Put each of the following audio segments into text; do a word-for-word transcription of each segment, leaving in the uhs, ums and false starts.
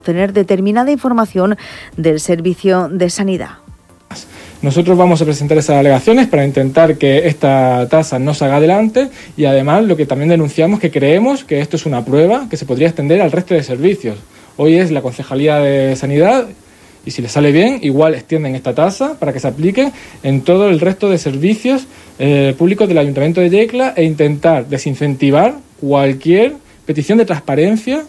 tener determinada información del Servicio de Sanidad. Nosotros vamos a presentar esas alegaciones para intentar que esta tasa no salga adelante y además lo que también denunciamos que creemos que esto es una prueba que se podría extender al resto de servicios. Hoy es la Concejalía de Sanidad y si les sale bien igual extienden esta tasa para que se aplique en todo el resto de servicios eh, públicos del Ayuntamiento de Yecla e intentar desincentivar cualquier petición de transparencia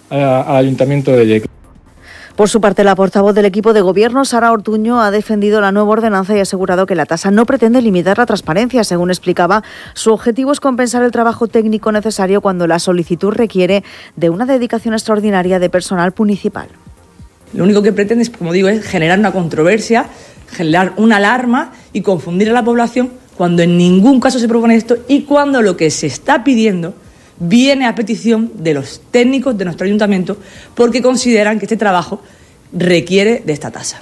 al Ayuntamiento de Yecla. Por su parte, la portavoz del equipo de gobierno, Sara Ortuño, ha defendido la nueva ordenanza y ha asegurado que la tasa no pretende limitar la transparencia. Según explicaba, su objetivo es compensar el trabajo técnico necesario cuando la solicitud requiere de una dedicación extraordinaria de personal municipal. Lo único que pretende, es, como digo, es generar una controversia, generar una alarma y confundir a la población cuando en ningún caso se propone esto y cuando lo que se está pidiendo viene a petición de los técnicos de nuestro ayuntamiento porque consideran que este trabajo requiere de esta tasa.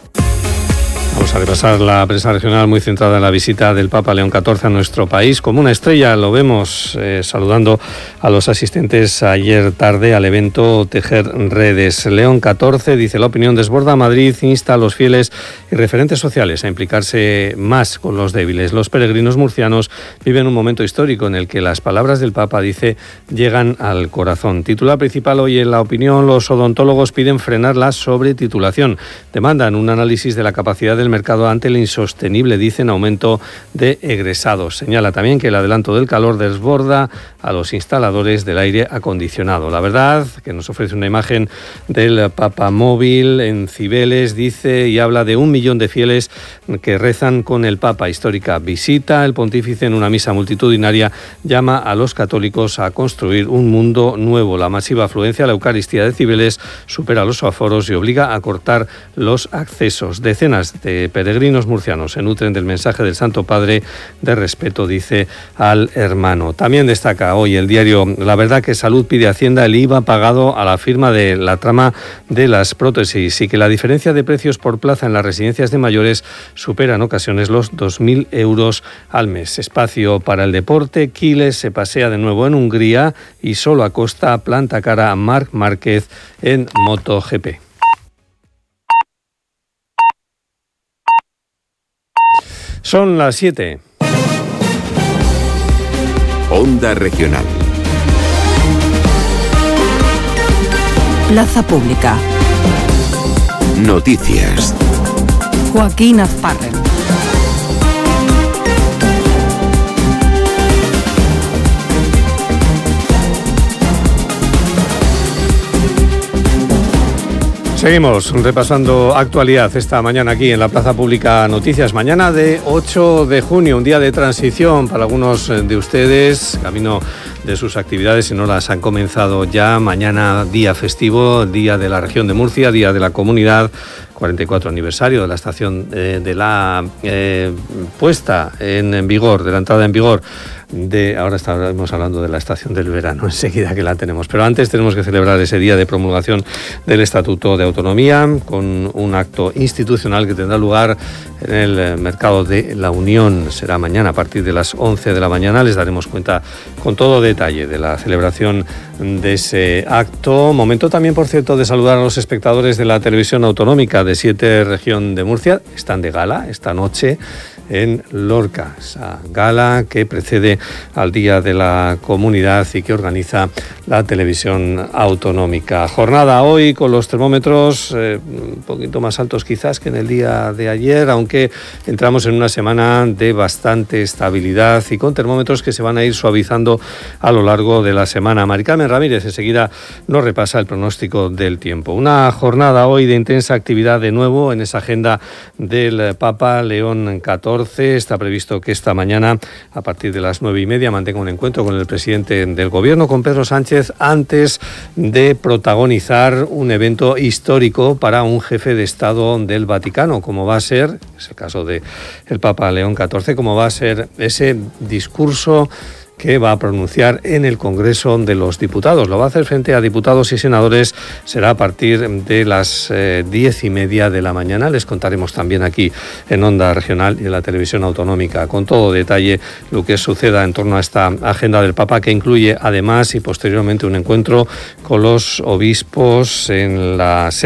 Vamos a repasar la prensa regional muy centrada en la visita del Papa León catorce a nuestro país. Como una estrella lo vemos eh, saludando a los asistentes ayer tarde al evento Tejer Redes. León catorce, dice la opinión, desborda Madrid, insta a los fieles y referentes sociales a implicarse más con los débiles. Los peregrinos murcianos viven un momento histórico en el que las palabras del Papa, dice, llegan al corazón. Titular principal hoy en la opinión, los odontólogos piden frenar la sobretitulación. Demandan un análisis de la capacidad del mercado ante el insostenible, dicen, aumento de egresados. Señala también que el adelanto del calor desborda a los instaladores del aire acondicionado. La verdad, que nos ofrece una imagen del Papamóvil en Cibeles, dice, y habla de un millón de fieles que rezan con el Papa. Histórica visita. El pontífice en una misa multitudinaria llama a los católicos a construir un mundo nuevo. La masiva afluencia a la Eucaristía de Cibeles supera los aforos y obliga a cortar los accesos. Decenas de peregrinos murcianos se nutren del mensaje del Santo Padre de respeto, dice, al hermano. También destaca hoy el diario La Verdad que Salud pide a Hacienda el I V A pagado a la firma de la trama de las prótesis y que la diferencia de precios por plaza en las residencias de mayores supera en ocasiones los dos mil euros al mes. Espacio para el deporte. Quiles se pasea de nuevo en Hungría y solo Acosta planta cara a Marc Márquez en MotoGP. Son las siete. Onda Regional. Plaza Pública. Noticias. Joaquín Azparren. Seguimos repasando actualidad esta mañana aquí en la Plaza Pública Noticias. Mañana de ocho de junio, un día de transición para algunos de ustedes, camino de sus actividades, si no las han comenzado ya. Mañana día festivo, día de la región de Murcia, día de la comunidad, cuarenta y cuatro aniversario de la estación eh, de la eh, puesta en, en vigor, de la entrada en vigor de, ahora estaremos hablando de la estación del verano, enseguida que la tenemos, pero antes tenemos que celebrar ese día de promulgación del Estatuto de Autonomía con un acto institucional que tendrá lugar en el Mercado de la Unión. Será mañana a partir de las once de la mañana. Les daremos cuenta con todo detalle de la celebración de ese acto. Momento también, por cierto, de saludar a los espectadores de la televisión autonómica de siete región de Murcia. Están de gala esta noche en Lorca, esa gala que precede al Día de la Comunidad y que organiza la televisión autonómica. Jornada hoy con los termómetros eh, un poquito más altos quizás que en el día de ayer, aunque entramos en una semana de bastante estabilidad y con termómetros que se van a ir suavizando a lo largo de la semana. Mari Carmen Ramírez enseguida nos repasa el pronóstico del tiempo. Una jornada hoy de intensa actividad de nuevo en esa agenda del Papa León catorce. Está previsto que esta mañana, a partir de las nueve y media, mantenga un encuentro con el presidente del Gobierno, con Pedro Sánchez, antes de protagonizar un evento histórico para un jefe de Estado del Vaticano, como va a ser, es el caso del Papa León catorce, como va a ser ese discurso que va a pronunciar en el Congreso de los Diputados. Lo va a hacer frente a diputados y senadores. Será a partir de las eh, diez y media de la mañana. Les contaremos también aquí en Onda Regional y en la televisión autonómica con todo detalle lo que suceda en torno a esta agenda del Papa, que incluye además y posteriormente un encuentro con los obispos en la